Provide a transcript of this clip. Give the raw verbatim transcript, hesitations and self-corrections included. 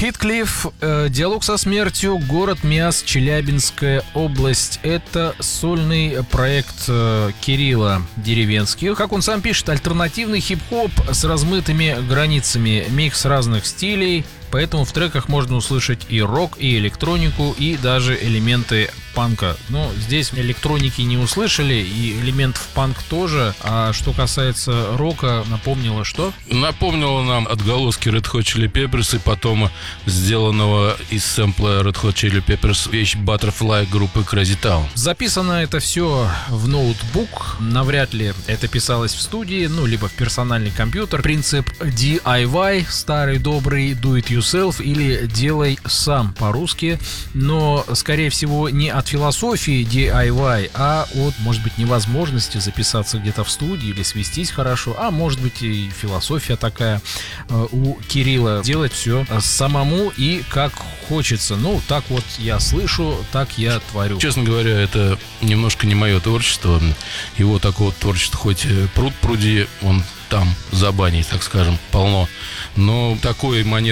Хитклифф, э, «Диалог со смертью», город Миас, Челябинская область. Это сольный проект э, Кирилла Деревенских. Как он сам пишет, альтернативный хип-хоп с размытыми границами, микс разных стилей. Поэтому в треках можно услышать и рок, и электронику, и даже элементы панка. Но здесь электроники не услышали, и элементов панк тоже. А что касается рока, напомнило что? Напомнило нам отголоски Red Hot Chili Peppers и потом сделанного из сэмпла Red Hot Chili Peppers вещь Butterfly группы Crazy Town. Записано это все в ноутбук. Навряд ли это писалось в студии, ну, либо в персональный компьютер. Принцип ди ай вай, старый добрый do it yourself, или делай сам по-русски. Но, скорее всего, не от философии ди ай вай, а от, может быть, невозможности записаться где-то в студии или свестись хорошо, а может быть и философия такая э, у Кирилла. Делать все самому и как хочется. Ну, так вот я слышу, так я творю. Честно говоря, это немножко не мое творчество. Его такого творчества хоть пруд пруди, он там за баней, так скажем, полно. Но такой манеры